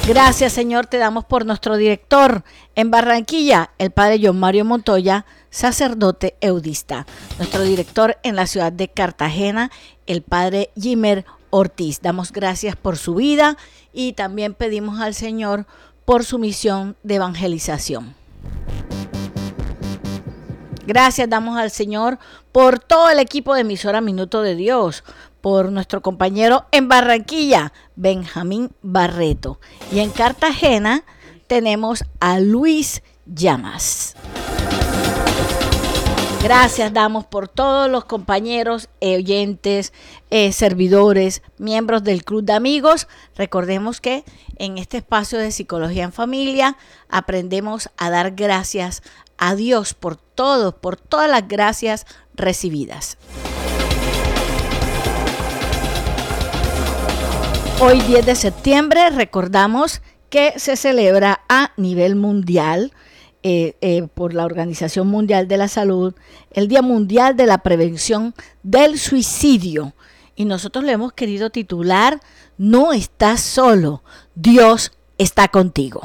Gracias, Señor, te damos por nuestro director en Barranquilla, el padre John Mario Montoya, sacerdote eudista. Nuestro director en la ciudad de Cartagena, el padre Jimer Ortiz. Damos gracias por su vida y también pedimos al Señor por su misión de evangelización. Gracias damos al Señor por todo el equipo de emisora Minuto de Dios, por nuestro compañero en Barranquilla, Benjamín Barreto. Y en Cartagena tenemos a Luis Llamas. Gracias damos por todos los compañeros, oyentes, servidores, miembros del Club de Amigos. Recordemos que en este espacio de Psicología en Familia aprendemos a dar gracias a Dios por todo, por todas las gracias recibidas. Hoy 10 de septiembre recordamos que se celebra a nivel mundial por la Organización Mundial de la Salud, el Día Mundial de la Prevención del Suicidio. Y nosotros le hemos querido titular, No estás solo, Dios está contigo.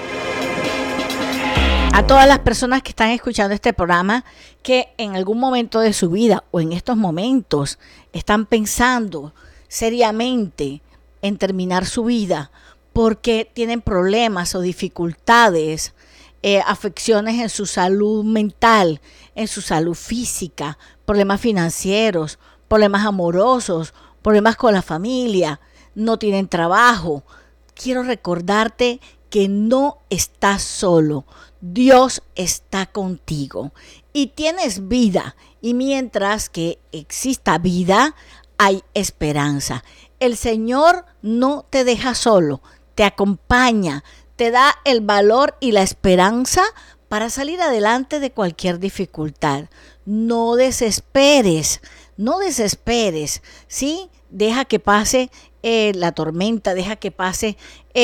A todas las personas que están escuchando este programa, que en algún momento de su vida o en estos momentos están pensando seriamente en terminar su vida porque tienen problemas o dificultades, afecciones en su salud mental, en su salud física, problemas financieros, problemas amorosos, problemas con la familia, no tienen trabajo. Quiero recordarte que no estás solo, Dios está contigo y tienes vida, y mientras que exista vida, hay esperanza. El Señor no te deja solo, te acompaña, te da el valor y la esperanza para salir adelante de cualquier dificultad. No desesperes, ¿sí? Deja que pase la tormenta, deja que pase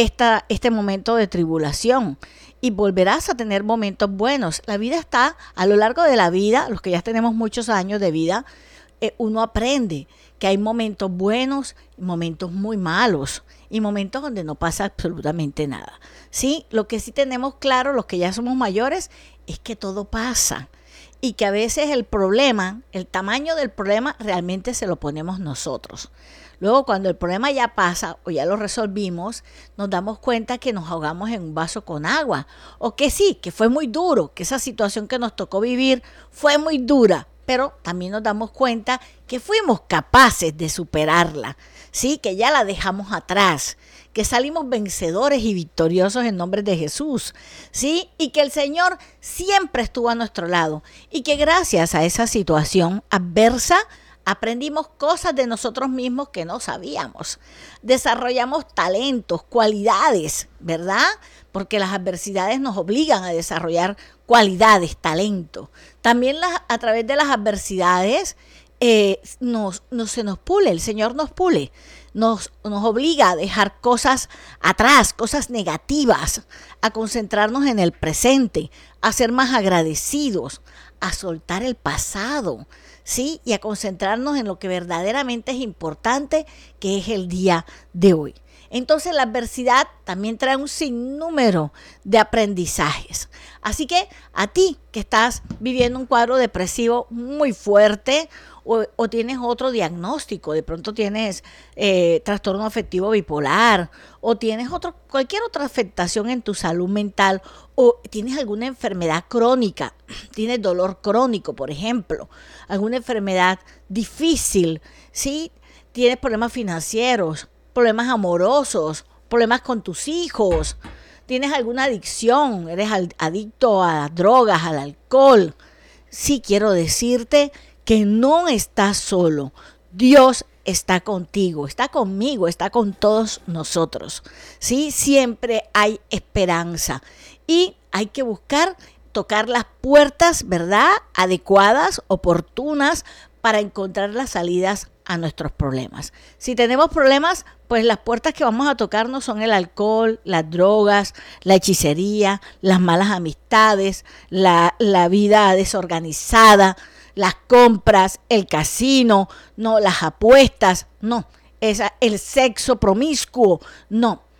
este momento de tribulación y volverás a tener momentos buenos. La vida está, a lo largo de la vida, los que ya tenemos muchos años de vida, uno aprende que hay momentos buenos, momentos muy malos y momentos donde no pasa absolutamente nada. Sí, lo que sí tenemos claro, los que ya somos mayores, es que todo pasa y que a veces el problema, el tamaño del problema realmente se lo ponemos nosotros. Luego cuando el problema ya pasa o ya lo resolvimos, nos damos cuenta que nos ahogamos en un vaso con agua o que sí, que fue muy duro, que esa situación que nos tocó vivir fue muy dura, pero también nos damos cuenta que fuimos capaces de superarla, ¿sí? Que ya la dejamos atrás, que salimos vencedores y victoriosos en nombre de Jesús, ¿sí? Y que el Señor siempre estuvo a nuestro lado y que gracias a esa situación adversa aprendimos cosas de nosotros mismos que no sabíamos. Desarrollamos talentos, cualidades, ¿verdad? Porque las adversidades nos obligan a desarrollar cualidades, talentos. También a través de las adversidades se nos pule, el Señor nos pule, nos obliga a dejar cosas atrás, cosas negativas, a concentrarnos en el presente, a ser más agradecidos, a soltar el pasado, ¿sí? Y a concentrarnos en lo que verdaderamente es importante, que es el día de hoy. Entonces la adversidad también trae un sinnúmero de aprendizajes. Así que a ti que estás viviendo un cuadro depresivo muy fuerte o tienes otro diagnóstico, de pronto tienes trastorno afectivo bipolar o tienes cualquier otra afectación en tu salud mental o tienes alguna enfermedad crónica, tienes dolor crónico, por ejemplo, alguna enfermedad difícil, ¿sí? Tienes problemas financieros, problemas amorosos, problemas con tus hijos, tienes alguna adicción, eres adicto a las drogas, al alcohol. Sí quiero decirte que no estás solo. Dios está contigo, está conmigo, está con todos nosotros. ¿Sí? Siempre hay esperanza y hay que buscar tocar las puertas, ¿verdad? Adecuadas, oportunas para encontrar las salidas a nuestros problemas. Si tenemos problemas, pues las puertas que vamos a tocar no son el alcohol, las drogas, la hechicería, las malas amistades, la vida desorganizada, las compras, el casino, no, las apuestas, no, el sexo promiscuo, no.